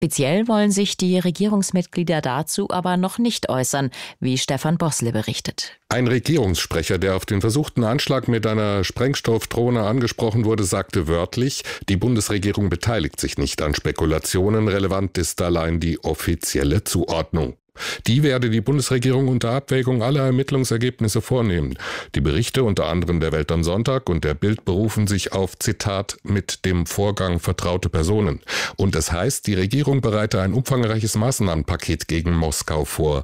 Offiziell wollen sich die Regierungsmitglieder dazu aber noch nicht äußern, wie Stefan Bossle berichtet. Ein Regierungssprecher, der auf den versuchten Anschlag mit einer Sprengstoffdrohne angesprochen wurde, sagte wörtlich, die Bundesregierung beteiligt sich nicht an Spekulationen, relevant ist allein die offizielle Zuordnung. Die werde die Bundesregierung unter Abwägung aller Ermittlungsergebnisse vornehmen. Die Berichte unter anderem der Welt am Sonntag und der Bild berufen sich auf, Zitat, mit dem Vorgang vertraute Personen. Und es heißt, die Regierung bereite ein umfangreiches Maßnahmenpaket gegen Moskau vor.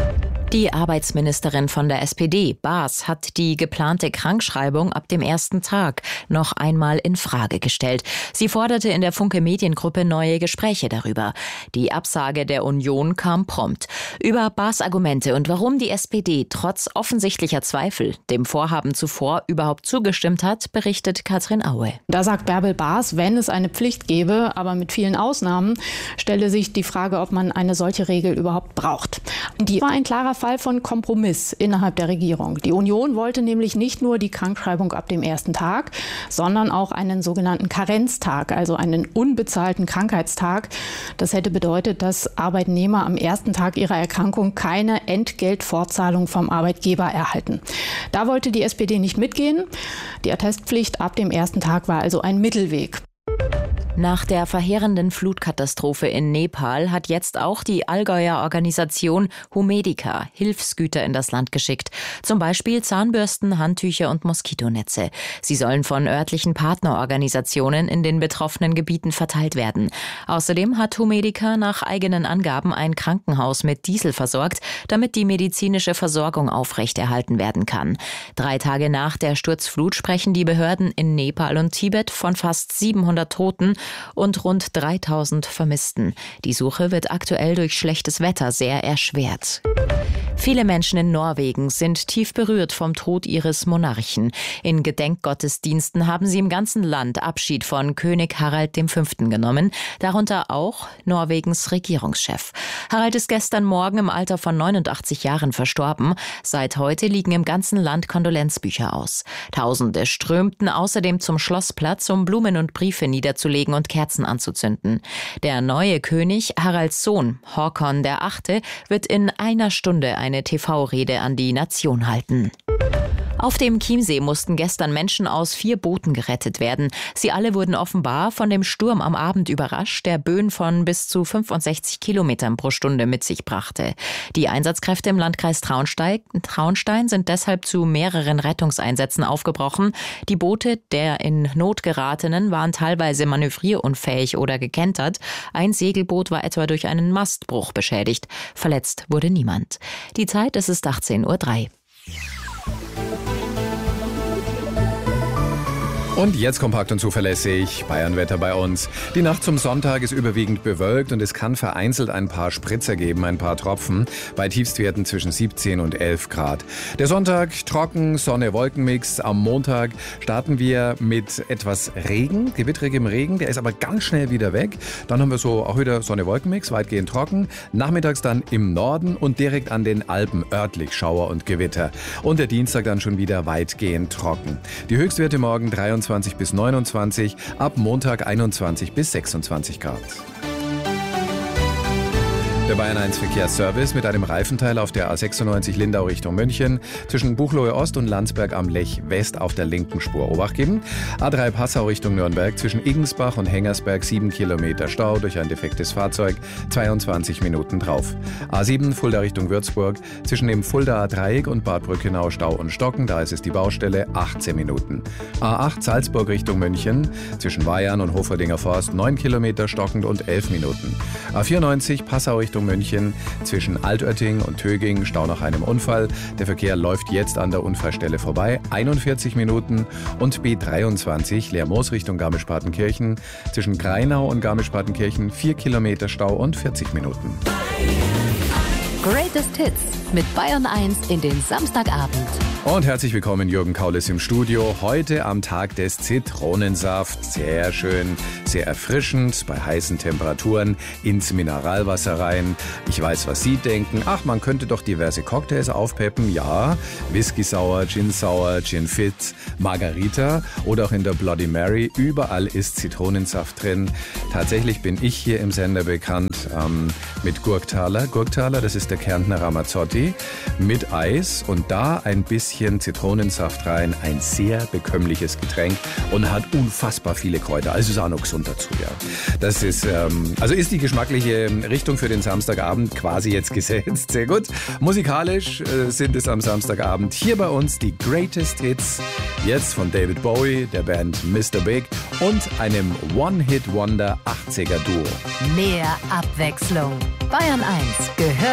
Die Arbeitsministerin von der SPD, Baas, hat die geplante Krankschreibung ab dem ersten Tag noch einmal in Frage gestellt. Sie forderte in der Funke Mediengruppe neue Gespräche darüber. Die Absage der Union kam prompt. Über Baas' Argumente und warum die SPD trotz offensichtlicher Zweifel dem Vorhaben zuvor überhaupt zugestimmt hat, berichtet Katrin Aue. Da sagt Bärbel Baas, wenn es eine Pflicht gäbe, aber mit vielen Ausnahmen, stelle sich die Frage, ob man eine solche Regel überhaupt braucht. Die war ein klarer Fall von Kompromiss innerhalb der Regierung. Die Union wollte nämlich nicht nur die Krankschreibung ab dem ersten Tag, sondern auch einen sogenannten Karenztag, also einen unbezahlten Krankheitstag. Das hätte bedeutet, dass Arbeitnehmer am ersten Tag ihrer Erkrankung keine Entgeltfortzahlung vom Arbeitgeber erhalten. Da wollte die SPD nicht mitgehen. Die Attestpflicht ab dem ersten Tag war also ein Mittelweg. Nach der verheerenden Flutkatastrophe in Nepal hat jetzt auch die Allgäuer Organisation Humedica Hilfsgüter in das Land geschickt. Zum Beispiel Zahnbürsten, Handtücher und Moskitonetze. Sie sollen von örtlichen Partnerorganisationen in den betroffenen Gebieten verteilt werden. Außerdem hat Humedica nach eigenen Angaben ein Krankenhaus mit Diesel versorgt, damit die medizinische Versorgung aufrechterhalten werden kann. 3 Tage nach der Sturzflut sprechen die Behörden in Nepal und Tibet von fast 700 Toten und rund 3000 Vermissten. Die Suche wird aktuell durch schlechtes Wetter sehr erschwert. Viele Menschen in Norwegen sind tief berührt vom Tod ihres Monarchen. In Gedenkgottesdiensten haben sie im ganzen Land Abschied von König Harald V. genommen, darunter auch Norwegens Regierungschef. Harald ist gestern Morgen im Alter von 89 Jahren verstorben. Seit heute liegen im ganzen Land Kondolenzbücher aus. Tausende strömten außerdem zum Schlossplatz, um Blumen und Briefe niederzulegen und Kerzen anzuzünden. Der neue König, Haralds Sohn, Håkon VIII., wird in einer Stunde eine TV-Rede an die Nation halten. Auf dem Chiemsee mussten gestern Menschen aus 4 Booten gerettet werden. Sie alle wurden offenbar von dem Sturm am Abend überrascht, der Böen von bis zu 65 Kilometern pro Stunde mit sich brachte. Die Einsatzkräfte im Landkreis Traunstein sind deshalb zu mehreren Rettungseinsätzen aufgebrochen. Die Boote der in Not geratenen waren teilweise manövrierunfähig oder gekentert. Ein Segelboot war etwa durch einen Mastbruch beschädigt. Verletzt wurde niemand. Die Zeit, es ist 18:03 Uhr. Und jetzt kompakt und zuverlässig Bayernwetter bei uns. Die Nacht zum Sonntag ist überwiegend bewölkt und es kann vereinzelt ein paar Spritzer geben, ein paar Tropfen, bei Tiefstwerten zwischen 17 und 11 Grad. Der Sonntag trocken, Sonne-Wolkenmix. Am Montag starten wir mit etwas Regen, gewitterigem Regen, der ist aber ganz schnell wieder weg. Dann haben wir so auch wieder Sonne-Wolkenmix, weitgehend trocken. Nachmittags dann im Norden und direkt an den Alpen örtlich Schauer und Gewitter. Und der Dienstag dann schon wieder weitgehend trocken. Die Höchstwerte morgen 23 bis 29, ab Montag 21 bis 26 Grad. Der Bayern 1 Verkehrsservice mit einem Reifenteil auf der A96 Lindau Richtung München, zwischen Buchloe Ost und Landsberg am Lech West auf der linken Spur Obacht geben. A3 Passau Richtung Nürnberg, zwischen Igensbach und Hengersberg 7 Kilometer Stau durch ein defektes Fahrzeug, 22 Minuten drauf. A7 Fulda Richtung Würzburg, zwischen dem Fuldaer Dreieck und Bad Brückenau Stau und Stocken, da ist es die Baustelle, 18 Minuten. A8 Salzburg Richtung München, zwischen Weyarn und Hoferdinger Forst 9 Kilometer stockend und 11 Minuten. A94 Passau Richtung München, zwischen Altötting und Töging Stau nach einem Unfall. Der Verkehr läuft jetzt an der Unfallstelle vorbei, 41 Minuten. Und B23 Lermoos Richtung Garmisch-Partenkirchen, zwischen Greinau und Garmisch-Partenkirchen 4 Kilometer Stau und 40 Minuten. Greatest Hits mit Bayern 1 in den Samstagabend. Und herzlich willkommen, Jürgen Kaules im Studio. Heute am Tag des Zitronensafts. Sehr schön, sehr erfrischend, bei heißen Temperaturen ins Mineralwasser rein. Ich weiß, was Sie denken. Ach, man könnte doch diverse Cocktails aufpeppen. Ja, Whisky Sour, Gin Fit, Margarita oder auch in der Bloody Mary. Überall ist Zitronensaft drin. Tatsächlich bin ich hier im Sender bekannt mit Gurktaler. Gurktaler, das ist der Kärntner Ramazzotti mit Eis und da ein bisschen Zitronensaft rein. Ein sehr bekömmliches Getränk und hat unfassbar viele Kräuter. Also ist auch noch gesund dazu, ja. Das ist, also ist die geschmackliche Richtung für den Samstagabend quasi jetzt gesetzt. Sehr gut. Musikalisch sind es am Samstagabend hier bei uns die Greatest Hits. Jetzt von David Bowie, der Band Mr. Big und einem One-Hit-Wonder 80er-Duo. Mehr Abwechslung. Bayern 1 gehört